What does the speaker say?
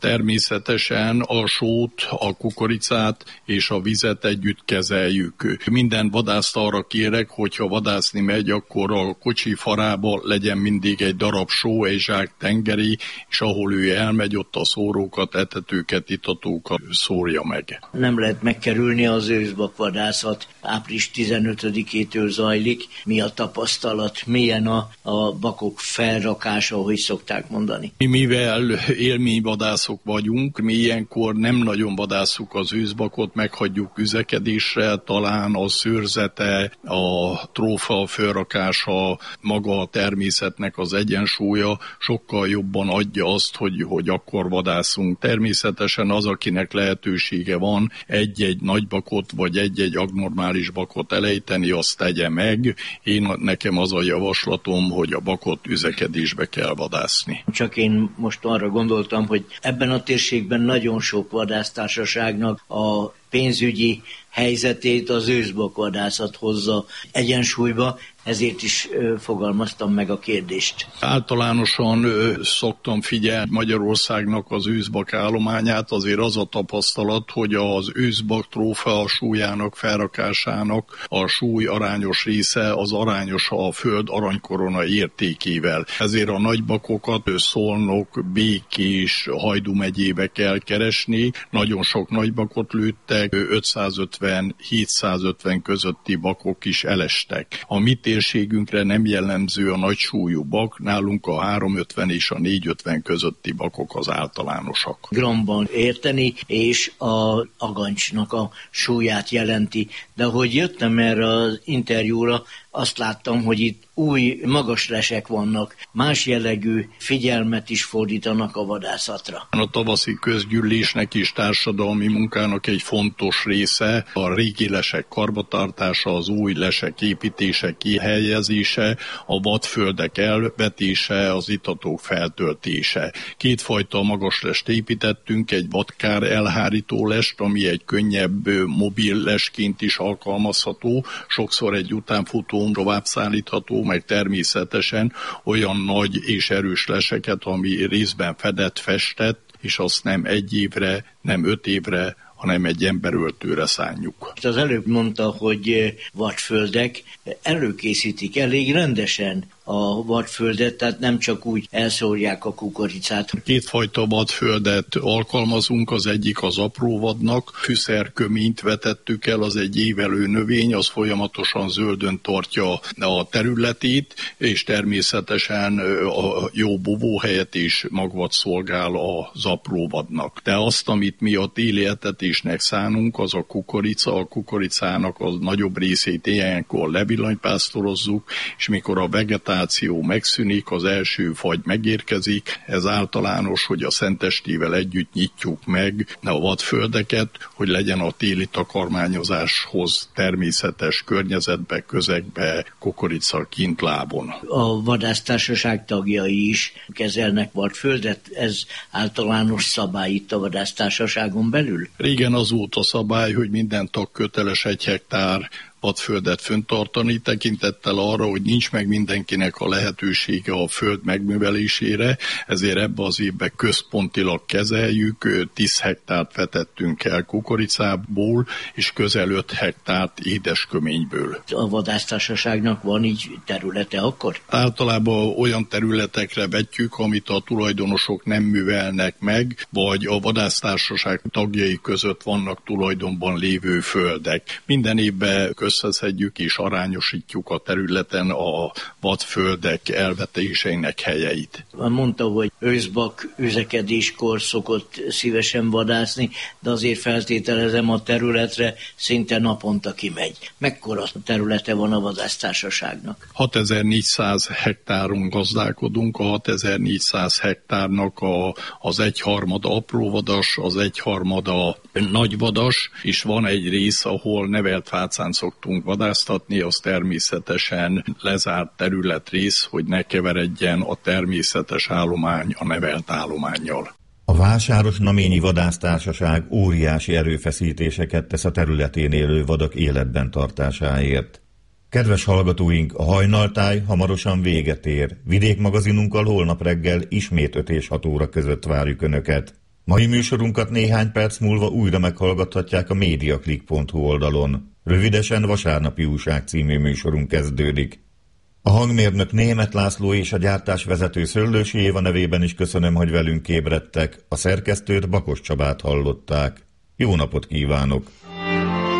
Természetesen a sót, a kukoricát és a vizet együtt kezeljük. Minden vadászt arra kérek, hogyha vadászni megy, akkor a kocsi farába legyen mindig egy darab só, egy zsák tengeri, és ahol ő elmegy, ott a szórókat, etetőket, itatókat szórja meg. Nem lehet megkerülni az őszbakvadászat. Április 15-től zajlik. Mi a tapasztalat? Milyen a bakok felrakása, ahogy szokták mondani? Mivel élményvadászok vagyunk, mi ilyenkor nem nagyon vadásszuk az őszbakot, meghagyjuk üzekedésre, talán a szőrzete, a trófa felrakása, maga a természetnek az egyensúlya sokkal jobban adja azt, hogy akkor vadászunk. Természetesen az, akinek lehetősége van egy-egy nagy bakot, vagy egy-egy abnormális bakot elejteni, azt tegye meg. Nekem az a javaslatom, hogy a bakot üzekedésbe kell vadászni. Csak én most arra gondoltam, hogy ebben a térségben nagyon sok vadásztársaságnak a pénzügyi helyzetét az őszbakvadászat hozza egyensúlyba, ezért is fogalmaztam meg a kérdést. Általánosan szoktam figyelni Magyarországnak az őszbak állományát, azért az a tapasztalat, hogy az őszbak trófa a súlyának, felrakásának a súly arányos része az arányos a föld aranykorona értékével. Ezért a nagybakokat Szolnok, Békés, Hajdú megyébe kell keresni. Nagyon sok nagybakot lőttek, 550-750 közötti bakok is elestek. A mi térségünkre nem jellemző a nagysúlyú bak, nálunk a 350 és a 450 közötti bakok az általánosak. Gramban érteni, és a agancsnak a súlyát jelenti. De ahogy jöttem erre az interjúra, azt láttam, hogy itt új magaslesek vannak, más jellegű figyelmet is fordítanak a vadászatra. A tavaszi közgyűlésnek és társadalmi munkának egy fontos része a régi lesek karbantartása, az új lesek építése, kihelyezése, a vadföldek elvetése, az itatók feltöltése. Kétfajta magaslest építettünk, egy vadkár elhárító lest, ami egy könnyebb mobil lesként is alkalmazható, sokszor egy utánfutó tovább szállítható, meg természetesen olyan nagy és erős leseket, ami részben fedett, festett, és azt nem 1 évre, nem 5 évre, hanem egy emberöltőre szánjuk. Az előbb mondta, hogy vadföldek előkészítik elég rendesen a vadföldet, tehát nem csak úgy elszórják a kukoricát. Kétfajta vadföldet alkalmazunk, az egyik az apróvadnak, fűszerköményt vetettük el, az egy évelő növény, az folyamatosan zöldön tartja a területét, és természetesen a jó bovóhelyet is magvat szolgál az apróvadnak. De azt, amit mi a téli etetésnek szánunk, az a kukorica, a kukoricának a nagyobb részét ilyenkor levillanypásztorozzuk, és mikor a vegetáció megszűnik, az első fagy megérkezik. Ez általános, hogy a szentestével együtt nyitjuk meg a vadföldeket, hogy legyen a téli takarmányozáshoz természetes környezetbe, közegbe kukorica kint lábon. A vadásztársaság tagjai is kezelnek vadföldet, ez általános szabály itt a vadásztársaságon belül? Régen az volt a szabály, hogy minden tag köteles 1 hektár vadföldet fenntartani, tekintettel arra, hogy nincs meg mindenkinek a lehetősége a föld megművelésére, ezért ebbe az évben központilag kezeljük, 10 hektárt vetettünk el kukoricából, és közel 5 hektárt édesköményből. A vadásztársaságnak van így területe akkor? Általában olyan területekre vetjük, amit a tulajdonosok nem művelnek meg, vagy a vadásztársaság tagjai között vannak tulajdonban lévő földek. Minden évben összeszedjük és arányosítjuk a területen a vadföldek elvetéseinek helyeit. Mondta, hogy őszbak üzekedéskor szokott szívesen vadászni, de azért feltételezem, a területre szinte naponta kimegy. Mekkora területe van a vadásztársaságnak? 6400 hektáron gazdálkodunk, a 6400 hektárnak az 1/3 apróvadas, az 1/3 nagyvadas, és van egy rész, ahol nevelt fácán szoktunk vadásztatni, az természetesen lezárt területrész, hogy ne keveredjen a természetes állomány a nevelt állománnyal. A Vásáros-Naményi Vadásztársaság óriási erőfeszítéseket tesz a területén élő vadak életben tartásáért. Kedves hallgatóink, a hajnaltáj hamarosan véget ér. Vidékmagazinunkkal holnap reggel ismét 5 és 6 óra között várjuk Önöket. Mai műsorunkat néhány perc múlva újra meghallgathatják a mediaclick.hu oldalon. Rövidesen Vasárnapi Újság című műsorunk kezdődik. A hangmérnök Németh László és a gyártásvezető Szöllősi Éva nevében is köszönöm, hogy velünk ébredtek. A szerkesztőt, Bakos Csabát hallották. Jó napot kívánok!